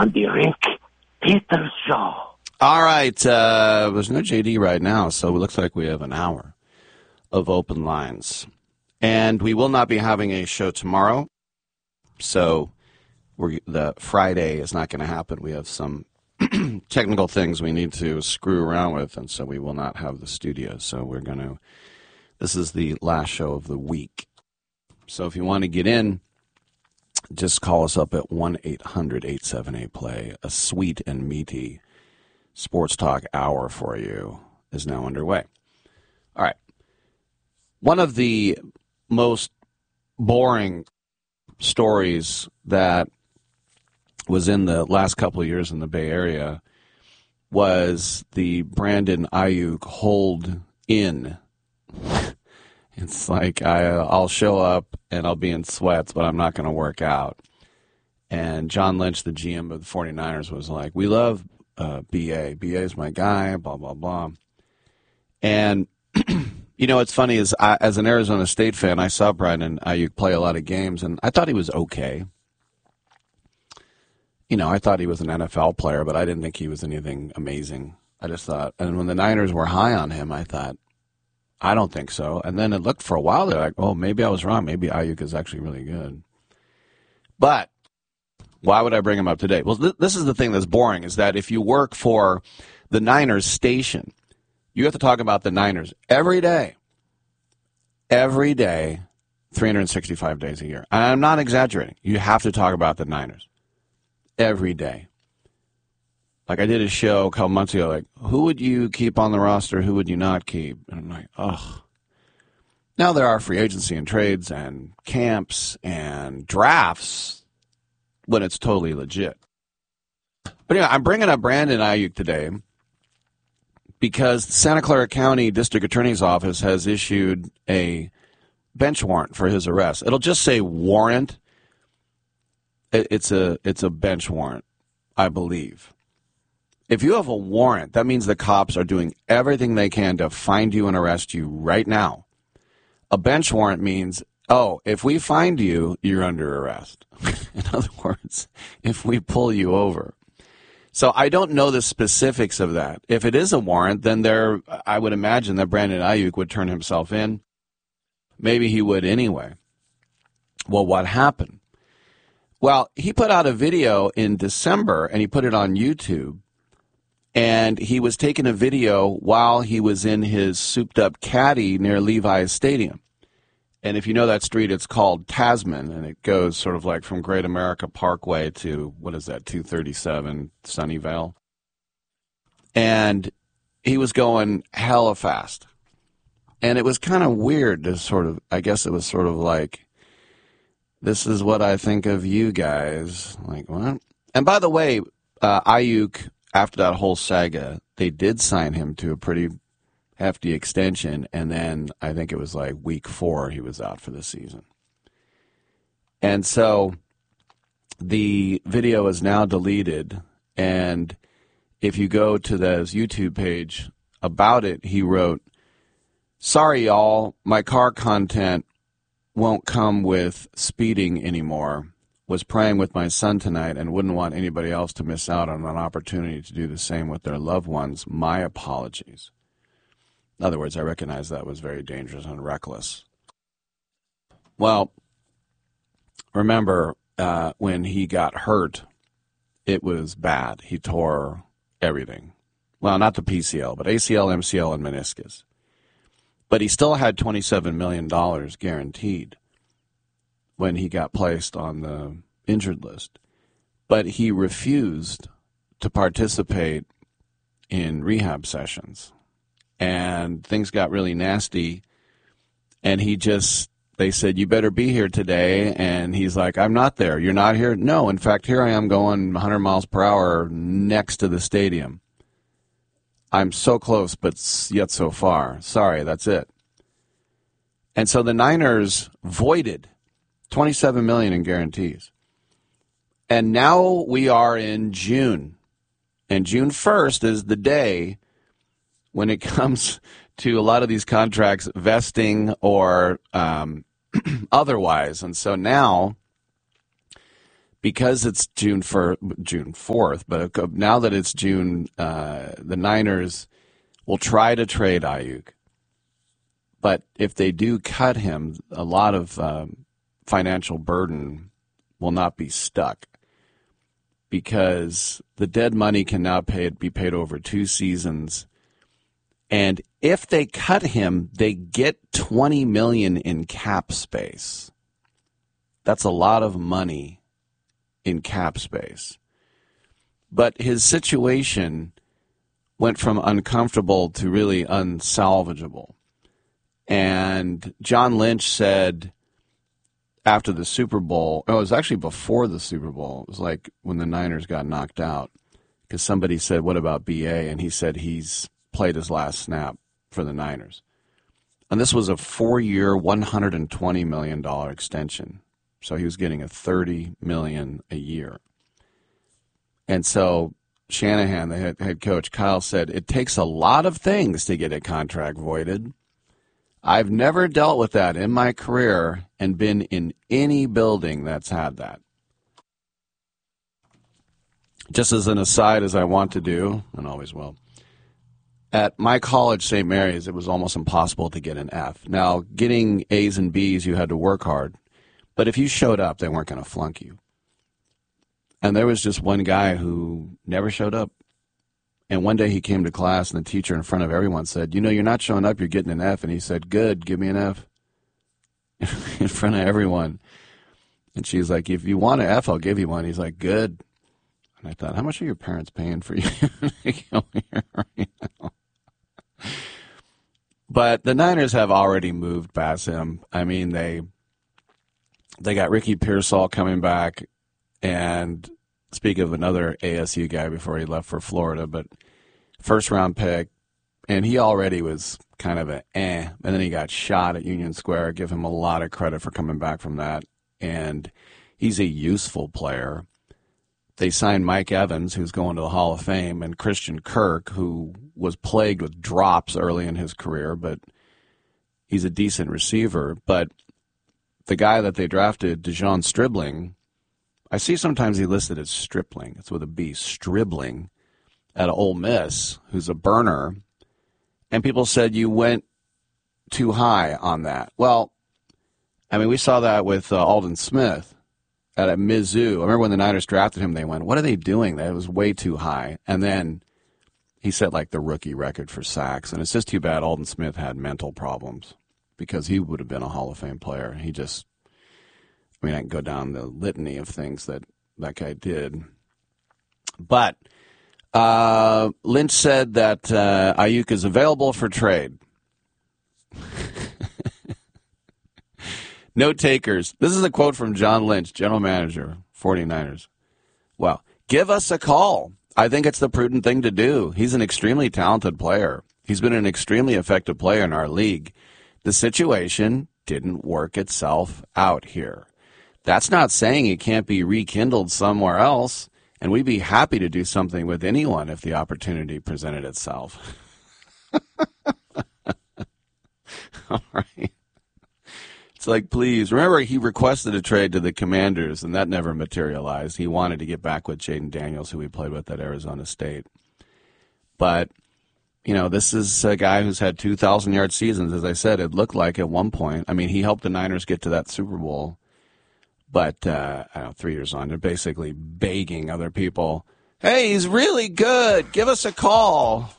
on the Rick Peters Show. All right. There's no JD right now, so it looks like we have an hour of open lines. And we will not be having a show tomorrow, so the Friday is not going to happen. We have some technical things we need to screw around with, and so we will not have the studio. So this is the last show of the week. So if you want to get in, just call us up at 1-800-878-PLAY. A sweet and meaty sports talk hour for you is now underway. All right. One of the most boring stories that was in the last couple of years in the Bay Area was the Brandon Aiyuk hold in. It's like I'll show up and I'll be in sweats, but I'm not going to work out. And John Lynch, the GM of the 49ers, was like, we love B.A. B.A. is my guy, blah, blah, blah. And, you know, what's funny is as an Arizona State fan, I saw Brandon Aiyuk play a lot of games, and I thought he was okay. You know, I thought he was an NFL player, but I didn't think he was anything amazing. I just thought, and when the Niners were high on him, I thought, I don't think so. And then it looked for a while, they're like, oh, maybe I was wrong. Maybe Aiyuk is actually really good. But why would I bring him up today? Well, this is the thing that's boring, is that if you work for the Niners station, you have to talk about the Niners every day, 365 days a year. I'm not exaggerating. You have to talk about the Niners every day. Like I did a show a couple months ago, like, who would you keep on the roster, who would you not keep? And I'm like, ugh. Now there are free agency and trades and camps and drafts when it's totally legit. But anyway, I'm bringing up Brandon Aiyuk today because the Santa Clara County District Attorney's Office has issued a bench warrant for his arrest. It'll just say warrant. It's a bench warrant, I believe. If you have a warrant, that means the cops are doing everything they can to find you and arrest you right now. A bench warrant means, oh, if we find you, you're under arrest. In other words, if we pull you over. So I don't know the specifics of that. If it is a warrant, then I would imagine that Brandon Aiyuk would turn himself in. Maybe he would anyway. Well, what happened? Well, he put out a video in December, and he put it on YouTube. And he was taking a video while he was in his souped-up caddy near Levi's Stadium. And if you know that street, it's called Tasman, and it goes sort of like from Great America Parkway to, 237 Sunnyvale. And he was going hella fast. And it was kind of weird to I guess it was sort of like, this is what I think of you guys. Like, what? And by the way, Aiyuk, after that whole saga, they did sign him to a pretty hefty extension, and then I think it was like week 4 he was out for the season. And so the video is now deleted, and if you go to his YouTube page about it, he wrote, "Sorry, y'all, my car content won't come with speeding anymore. Was praying with my son tonight and wouldn't want anybody else to miss out on an opportunity to do the same with their loved ones. My apologies." In other words, I recognize that was very dangerous and reckless. Well, remember when he got hurt, it was bad. He tore everything. Well, not the PCL, but ACL, MCL, and meniscus. But he still had $27 million guaranteed when he got placed on the injured list. But he refused to participate in rehab sessions. And things got really nasty. And they said, "You better be here today." And he's like, "I'm not there." "You're not here?" "No, in fact, here I am going 100 miles per hour next to the stadium. I'm so close, but yet so far. Sorry, that's it." And so the Niners voided $27 million in guarantees. And now we are in June. And June 1st is the day when it comes to a lot of these contracts vesting or otherwise. And so now because it's June 4th, but now that it's June, the Niners will try to trade Ayuk. But if they do cut him, a lot of financial burden will not be stuck because the dead money can now be paid over 2 seasons. And if they cut him, they get $20 million in cap space. That's a lot of money in cap space. But his situation went from uncomfortable to really unsalvageable. And John Lynch said after the Super Bowl, it was actually before the Super Bowl, it was like when the Niners got knocked out, because somebody said, what about B.A.? And he said he's played his last snap for the Niners. And this was a 4-year, $120 million extension. So he was getting a $30 million a year. And so Shanahan, the head coach, Kyle said, it takes a lot of things to get a contract voided. I've never dealt with that in my career and been in any building that's had that. Just as an aside, as I want to do, and always will, at my college, St. Mary's, it was almost impossible to get an F. Now, getting A's and B's, you had to work hard. But if you showed up, they weren't going to flunk you. And there was just one guy who never showed up. And one day he came to class, and the teacher in front of everyone said, you're not showing up, you're getting an F. And he said, good, give me an F. In front of everyone. And she's like, if you want an F, I'll give you one. He's like, good. And I thought, how much are your parents paying for you to come here right now? But the Niners have already moved past him. I mean, they got Ricky Pearsall coming back, and speak of another ASU guy before he left for Florida, but first-round pick, and he already was kind of and then he got shot at Union Square. Give him a lot of credit for coming back from that, and he's a useful player. They signed Mike Evans, who's going to the Hall of Fame, and Christian Kirk, who was plagued with drops early in his career, but he's a decent receiver. But the guy that they drafted, Dejon Stribling, I see sometimes he listed as Stripling. It's with a B, Stribling, at Ole Miss, who's a burner. And people said you went too high on that. Well, I mean, we saw that with Aldon Smith at Mizzou. I remember when the Niners drafted him, they went, what are they doing? That was way too high. And then he set like the rookie record for sacks. And it's just too bad Aldon Smith had mental problems, because he would have been a Hall of Fame player. He just, I mean, I can go down the litany of things that guy did. But Lynch said that Ayuk is available for trade. No takers. This is a quote from John Lynch, general manager, 49ers. Well, give us a call. I think it's the prudent thing to do. He's an extremely talented player. He's been an extremely effective player in our league. The situation didn't work itself out here. That's not saying it can't be rekindled somewhere else, and we'd be happy to do something with anyone if the opportunity presented itself. All right. It's like, please. Remember, he requested a trade to the Commanders, and that never materialized. He wanted to get back with Jaden Daniels, who he played with at Arizona State. But, this is a guy who's had 2,000-yard seasons, as I said. It looked like at one point. I mean, he helped the Niners get to that Super Bowl. But, 3 years on, they're basically begging other people, hey, he's really good. Give us a call.